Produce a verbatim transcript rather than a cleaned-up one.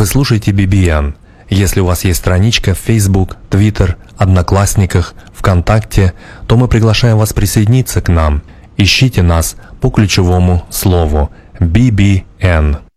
Вы слушаете би би эн. Если у вас есть страничка в Facebook, Twitter, Одноклассниках, ВКонтакте, то мы приглашаем вас присоединиться к нам. Ищите нас по ключевому слову би би эн.